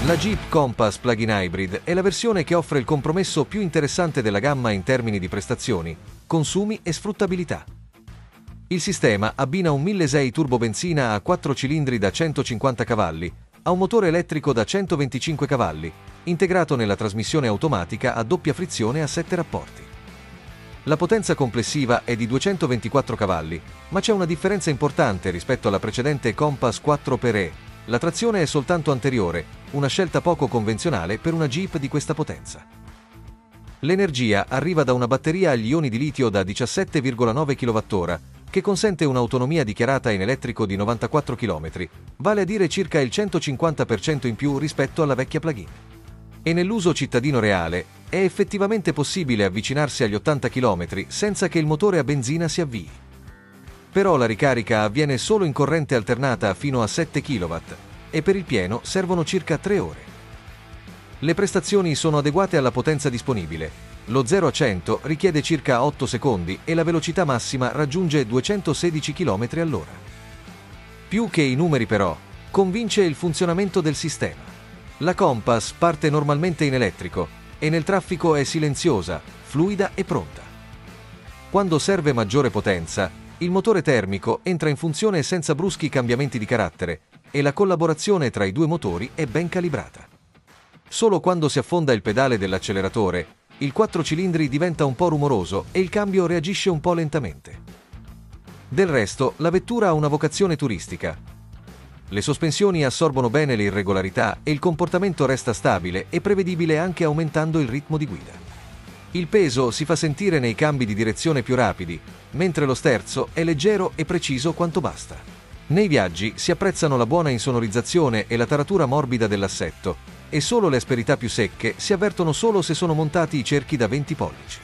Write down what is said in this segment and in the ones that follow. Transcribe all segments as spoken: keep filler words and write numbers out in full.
La Jeep Compass Plug-in Hybrid è la versione che offre il compromesso più interessante della gamma in termini di prestazioni, consumi e sfruttabilità. Il sistema abbina un milleseicento turbo benzina a quattro cilindri da centocinquanta cavalli a un motore elettrico da centoventicinque cavalli, integrato nella trasmissione automatica a doppia frizione a sette rapporti. La potenza complessiva è di duecentoventiquattro cavalli, ma c'è una differenza importante rispetto alla precedente Compass quattro per E. La trazione è soltanto anteriore, una scelta poco convenzionale per una Jeep di questa potenza. L'energia arriva da una batteria agli ioni di litio da diciassette virgola nove chilowattora, che consente un'autonomia dichiarata in elettrico di novantaquattro chilometri, vale a dire circa il centocinquanta per cento in più rispetto alla vecchia plug-in. E nell'uso cittadino reale è effettivamente possibile avvicinarsi agli ottanta chilometri senza che il motore a benzina si avvii. Però la ricarica avviene solo in corrente alternata fino a sette chilowatt e per il pieno servono circa tre ore. Le prestazioni sono adeguate alla potenza disponibile. Lo zero a cento richiede circa otto secondi e la velocità massima raggiunge duecentosedici chilometri all'ora. Più che i numeri però, convince il funzionamento del sistema. La Compass parte normalmente in elettrico e nel traffico è silenziosa, fluida e pronta. Quando serve maggiore potenza, il motore termico entra in funzione senza bruschi cambiamenti di carattere e la collaborazione tra i due motori è ben calibrata. Solo quando si affonda il pedale dell'acceleratore, il quattro cilindri diventa un po' rumoroso e il cambio reagisce un po' lentamente. Del resto, la vettura ha una vocazione turistica. Le sospensioni assorbono bene le irregolarità e il comportamento resta stabile e prevedibile anche aumentando il ritmo di guida. Il peso si fa sentire nei cambi di direzione più rapidi, mentre lo sterzo è leggero e preciso quanto basta. Nei viaggi si apprezzano la buona insonorizzazione e la taratura morbida dell'assetto, e solo le asperità più secche si avvertono solo se sono montati i cerchi da venti pollici.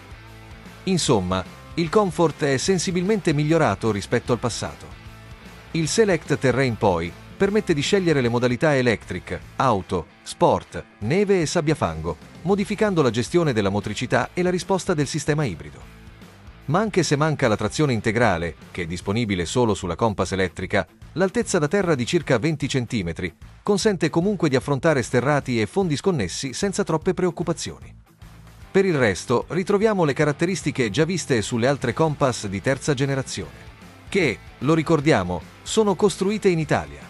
Insomma, il comfort è sensibilmente migliorato rispetto al passato. Il Select Terrain poi permette di scegliere le modalità Electric, Auto, Sport, Neve e Sabbiafango, modificando la gestione della motricità e la risposta del sistema ibrido. Ma anche se manca la trazione integrale, che è disponibile solo sulla Compass elettrica, l'altezza da terra di circa venti centimetri consente comunque di affrontare sterrati e fondi sconnessi senza troppe preoccupazioni. Per il resto, ritroviamo le caratteristiche già viste sulle altre Compass di terza generazione, che, lo ricordiamo, sono costruite in Italia.